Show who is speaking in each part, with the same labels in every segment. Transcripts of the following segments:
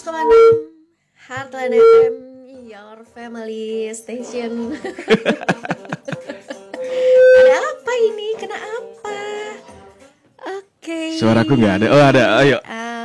Speaker 1: 100,6 Heartland FM, your family station. Ada apa ini? Kena apa? Oke.
Speaker 2: Suaraku nggak ada. Oh ada, ayo.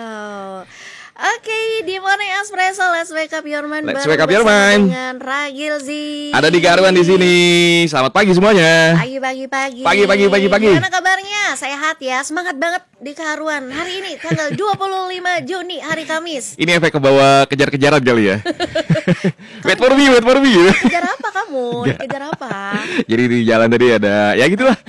Speaker 1: Oke, di Morning Espresso, let's wake up your mind.
Speaker 2: Let's wake up your mind
Speaker 1: dengan Ragilzi.
Speaker 2: Ada di Garuan di sini. Selamat pagi semuanya.
Speaker 1: Pagi.
Speaker 2: Pagi.
Speaker 1: Gimana kabarnya? Sehat ya? Semangat banget di Karuan. Hari ini tanggal 25 Juni, hari Kamis.
Speaker 2: Ini efek kebawa kejar-kejaran kali ya. Wait for me.
Speaker 1: Kejar apa kamu? Dikejar apa?
Speaker 2: Jadi di jalan tadi ada, ya gitulah.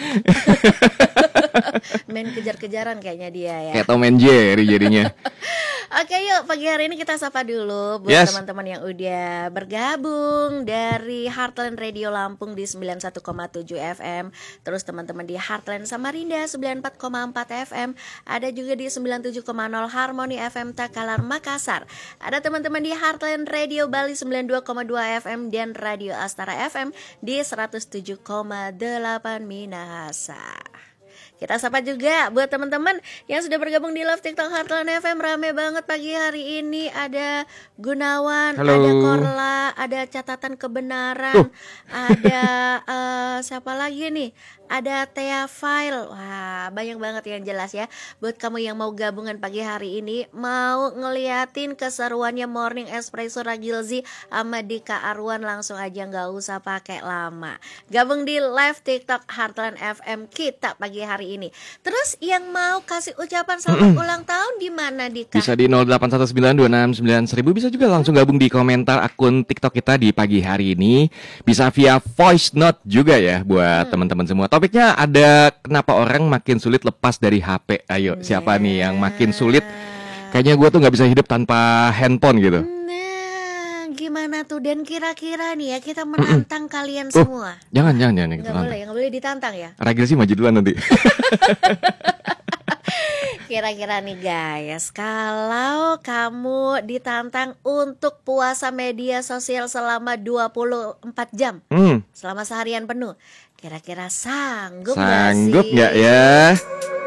Speaker 1: Main kejar-kejaran kayaknya dia ya.
Speaker 2: Kayak Tom and Jerry jadinya.
Speaker 1: Oke yuk, pagi hari ini kita sapa dulu buat teman-teman yang udah bergabung dari Heartland Radio Lampung di 91,7 FM. Terus teman-teman di Heartland Samarinda 94,4 FM. Ada juga di 97,0 Harmony FM Takalar Makassar. Ada teman-teman di Heartland Radio Bali 92,2 FM dan Radio Astara FM di 107,8 Minahasa. Kita sapa juga buat teman-teman yang sudah bergabung di live TikTok Heartland FM. Rame banget pagi hari ini. Ada Gunawan,
Speaker 2: halo.
Speaker 1: Ada Korla, ada catatan kebenaran, ada siapa lagi nih? Ada Thea File. Wah, banyak banget yang jelas ya. Buat kamu yang mau gabungan pagi hari ini, mau ngeliatin keseruannya Morning Espresso Ragilzi sama Dika Arwan, langsung aja gak usah pakai lama. Gabung di live TikTok Heartland FM kita pagi hari ini. Terus yang mau kasih ucapan selamat ulang tahun di mana, Dika?
Speaker 2: Bisa di 081926991000. Bisa juga langsung gabung di komentar akun TikTok kita di pagi hari ini. Bisa via voice note juga ya buat teman-teman semua. Topiknya ada kenapa orang makin sulit lepas dari HP. Ayo, siapa nih yang makin sulit? Kayaknya gue tuh gak bisa hidup tanpa handphone gitu.
Speaker 1: Nah, gimana tuh? Dan kira-kira nih ya, kita menantang kalian semua.
Speaker 2: Jangan
Speaker 1: Gak boleh ditantang ya.
Speaker 2: Ragil sih maju duluan nanti.
Speaker 1: Kira-kira nih guys, kalau kamu ditantang untuk puasa media sosial selama 24 jam, selama seharian penuh, kira-kira sanggup gak sih?
Speaker 2: Sanggup gak ya?